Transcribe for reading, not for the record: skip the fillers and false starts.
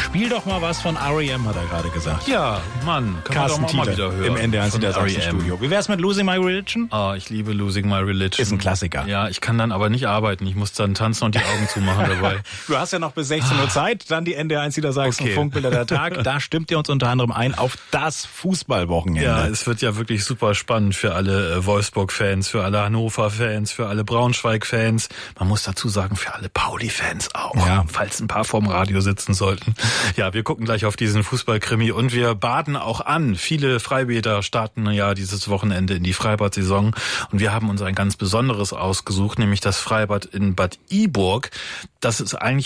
Spiel doch mal was von R.E.M., hat er gerade gesagt. Ja, Mann, kann Carsten man doch mal Tieter wieder hören. im NDR Studio. Wie wär's mit Losing My Religion? Ah, ich liebe Losing My Religion. Ist ein Klassiker. Ja, ich kann dann aber nicht arbeiten. Ich muss dann tanzen und die Augen zumachen dabei. Du hast ja noch bis 16 Uhr Zeit, dann die NDR 1 Niedersachsen Funkbilder der Tag. Da stimmt ihr uns unter anderem ein auf das Fußballwochenende. Ja, es wird ja wirklich super spannend für alle Wolfsburg-Fans, für alle Hannover-Fans, für alle Braunschweig-Fans. Man muss dazu sagen, für alle Pauli-Fans auch, falls ein paar vorm Radio sitzen sollten. Ja, wir gucken gleich auf diesen Fußballkrimi und wir baden auch an. Viele Freibäder starten ja dieses Wochenende in die Freibad-Saison und wir haben uns ein ganz besonderes ausgesucht, nämlich das Freibad in Bad Iburg. Das ist eigentlich